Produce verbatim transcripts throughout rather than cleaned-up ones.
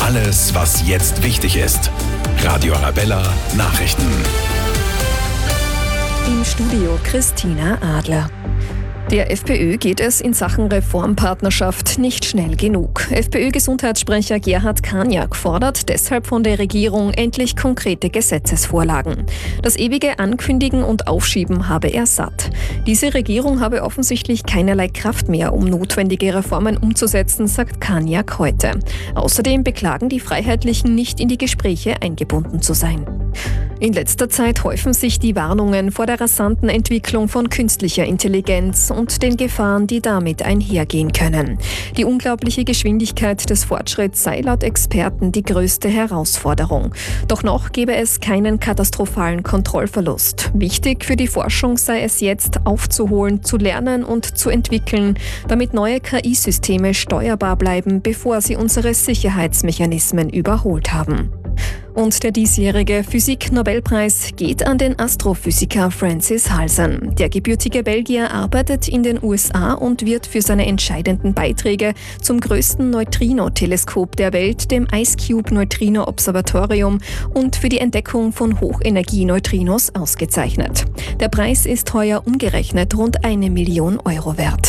Alles, was jetzt wichtig ist. Radio Arabella Nachrichten. Im Studio Christina Adler. Der FPÖ geht es in Sachen Reformpartnerschaft nicht schnell genug. FPÖ-Gesundheitssprecher Gerhard Kaniak fordert deshalb von der Regierung endlich konkrete Gesetzesvorlagen. Das ewige Ankündigen und Aufschieben habe er satt. Diese Regierung habe offensichtlich keinerlei Kraft mehr, um notwendige Reformen umzusetzen, sagt Kaniak heute. Außerdem beklagen die Freiheitlichen, nicht in die Gespräche eingebunden zu sein. In letzter Zeit häufen sich die Warnungen vor der rasanten Entwicklung von künstlicher Intelligenz und den Gefahren, die damit einhergehen können. Die unglaubliche Geschwindigkeit des Fortschritts sei laut Experten die größte Herausforderung. Doch noch gebe es keinen katastrophalen Kontrollverlust. Wichtig für die Forschung sei es jetzt, aufzuholen, zu lernen und zu entwickeln, damit neue K I-Systeme steuerbar bleiben, bevor sie unsere Sicherheitsmechanismen überholt haben. Und der diesjährige Physik-Nobelpreis geht an den Astrophysiker Francis Halsan. Der gebürtige Belgier arbeitet in den U S A und wird für seine entscheidenden Beiträge zum größten Neutrino-Teleskop der Welt, dem IceCube-Neutrino-Observatorium, und für die Entdeckung von Hochenergie-Neutrinos ausgezeichnet. Der Preis ist heuer umgerechnet rund eine Million Euro wert.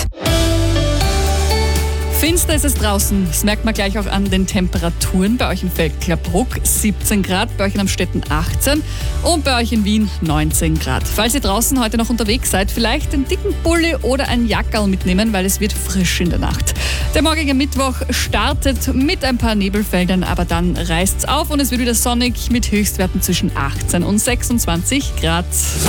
Finster ist es draußen, das merkt man gleich auch an den Temperaturen. Bei euch in Feldklerbruck siebzehn Grad, bei euch in Amstetten achtzehn und bei euch in Wien neunzehn Grad. Falls ihr draußen heute noch unterwegs seid, vielleicht einen dicken Pulli oder ein Jackerl mitnehmen, weil es wird frisch in der Nacht. Der morgige Mittwoch startet mit ein paar Nebelfeldern, aber dann reißt's auf und es wird wieder sonnig mit Höchstwerten zwischen achtzehn und sechsundzwanzig Grad.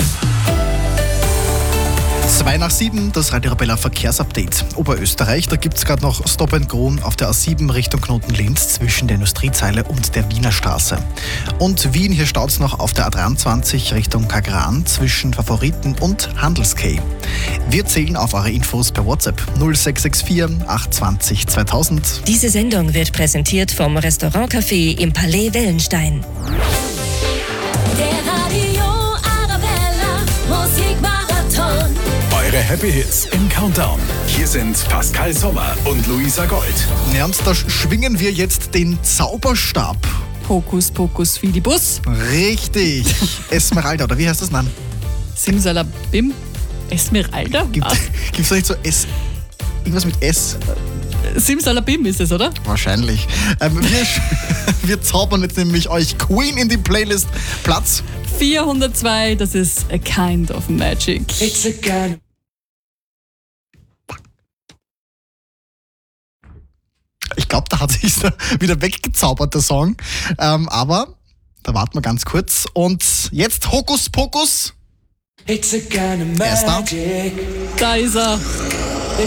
Zwei nach sieben, das Radio Arabella Verkehrsupdate. Oberösterreich, da gibt es gerade noch Stop and Go auf der A sieben Richtung Knoten-Linz zwischen der Industriezeile und der Wiener Straße. Und Wien, hier staut es noch auf der A dreiundzwanzig Richtung Kagran zwischen Favoriten und Handelskay. Wir zählen auf eure Infos per WhatsApp null sechs sechs vier acht zwei null zweitausend. Diese Sendung wird präsentiert vom Restaurant Café im Palais Wellenstein. Der Radio Arabella Musikmarathon. Eure Happy Hits im Countdown. Hier sind Pascal Sommer und Luisa Gold. Ja, und da schwingen wir jetzt den Zauberstab. Hokus Pokus Fidibus. Richtig. Esmeralda, oder wie heißt das? Nein. Simsalabim. Esmeralda? Gibt es da nicht so S? Irgendwas mit S? Simsalabim ist es, oder? Wahrscheinlich. Ähm, wir, wir zaubern jetzt nämlich euch Queen in die Playlist. Platz vierhundertzwei, das ist A Kind of Magic. It's a kind. Ich glaube, da hat sich wieder weggezaubert, der Song. Ähm, aber da warten wir ganz kurz. Und jetzt Hokus Pokus. It's a kind of magic. Da ist er.